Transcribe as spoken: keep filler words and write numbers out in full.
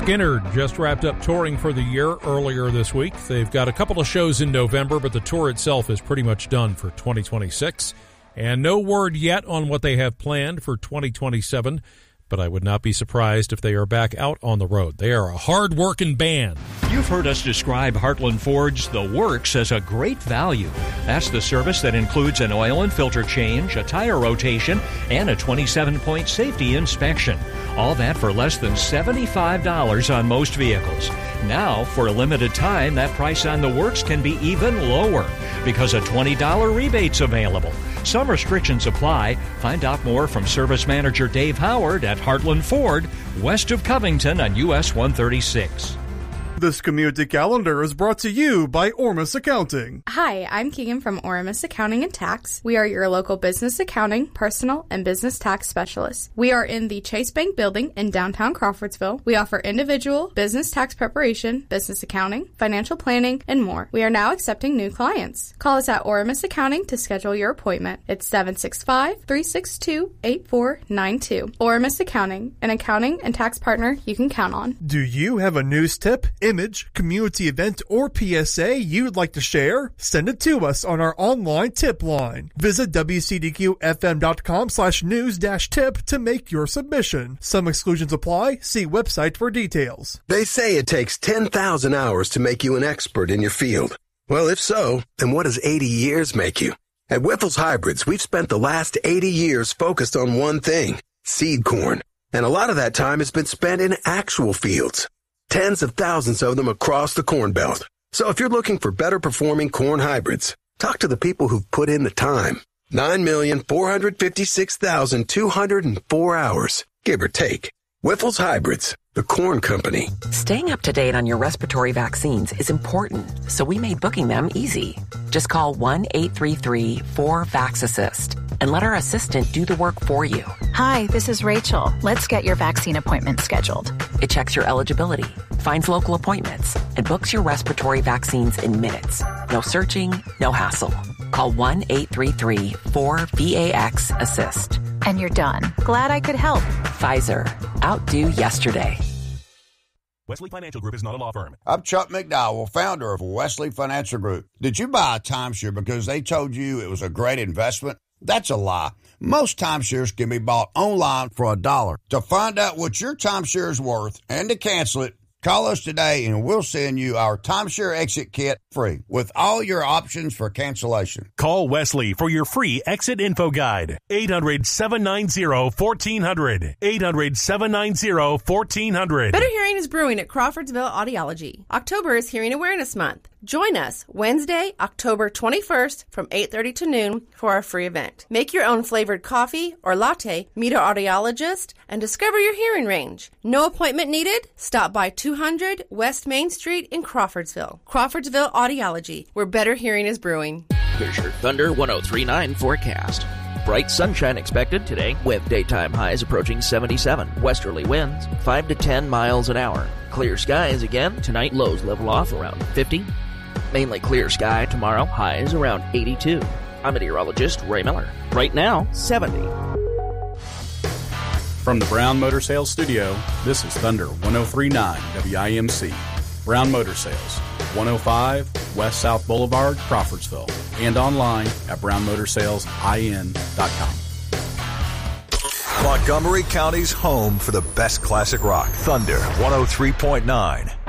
Skynyrd just wrapped up touring for the year earlier this week. They've got a couple of shows in November, but the tour itself is pretty much done for twenty twenty-six. And no word yet on what they have planned for twenty twenty-seven, but I would not be surprised if they are back out on the road. They are a hard-working band. You've heard us describe Heartland Ford's The Works as a great value. That's the service that includes an oil and filter change, a tire rotation, and a twenty-seven point safety inspection. All that for less than seventy-five dollars on most vehicles. Now, for a limited time, that price on The Works can be even lower because a twenty dollars rebate's available. Some restrictions apply. Find out more from Service Manager Dave Howard at Heartland Ford, west of Covington on U S one thirty-six. This community calendar is brought to you by Ormus Accounting. Hi, I'm Keegan from Ormus Accounting and Tax. We are your local business accounting, personal, and business tax specialists. We are in the Chase Bank building in downtown Crawfordsville. We offer individual, business tax preparation, business accounting, financial planning, and more. We are now accepting new clients. Call us at Ormus Accounting to schedule your appointment. It's seven six five, three six two, eight four nine two. Ormus Accounting, an accounting and tax partner you can count on. Do you have a news tip, image, community event, or P S A you'd like to share? Send it to us on our online tip line. Visit W C D Q F M dot com slash news dash tip to make your submission. Some exclusions apply. See website for details. They say it takes ten thousand hours to make you an expert in your field. Well, if so, then what does eighty years make you? At Wyffels Hybrids, we've spent the last eighty years focused on one thing, seed corn. And a lot of that time has been spent in actual fields. Tens of thousands of them across the Corn Belt. So if you're looking for better performing corn hybrids, talk to the people who've put in the time. nine million, four hundred fifty-six thousand, two hundred four hours, give or take. Wyffels Hybrids, the corn company. Staying up to date on your respiratory vaccines is important, so we made booking them easy. Just call one eight three three, four, VAX assist and let our assistant do the work for you. Hi, this is Rachel. Let's get your vaccine appointment scheduled. It checks your eligibility, finds local appointments, and books your respiratory vaccines in minutes. No searching, no hassle. Call one eight three three, four, VAX assist. And you're done. Glad I could help. Pfizer. Outdo yesterday. Wesley Financial Group is not a law firm. I'm Chuck McDowell, founder of Wesley Financial Group. Did you buy a timeshare because they told you it was a great investment? That's a lie. Most timeshares can be bought online for a dollar. To find out what your timeshare is worth and to cancel it, call us today and we'll send you our timeshare exit kit free with all your options for cancellation. Call Wesley for your free exit info guide. eight hundred, seven nine zero, one four zero zero. eight hundred, seven nine zero, one four zero zero. Better Hearing is brewing at Crawfordsville Audiology. October is Hearing Awareness Month. Join us Wednesday, October twenty-first from eight thirty to noon for our free event. Make your own flavored coffee or latte, meet our audiologist, and discover your hearing range. No appointment needed? Stop by two hundred West Main Street in Crawfordsville. Crawfordsville Audiology, where better hearing is brewing. Here's your Thunder one oh three point nine forecast. Bright sunshine expected today with daytime highs approaching seventy-seven. Westerly winds five to ten miles an hour. Clear skies again. Tonight lows level off around fifty. Mainly clear sky tomorrow. Highs around eighty-two. I'm meteorologist Ray Miller. Right now, seventy. From the Brown Motor Sales Studio, this is Thunder one oh three point nine W I M C. Brown Motor Sales, one oh five West South Boulevard, Crawfordsville, and online at brown motor sales I N dot com. Montgomery County's home for the best classic rock. Thunder one oh three point nine.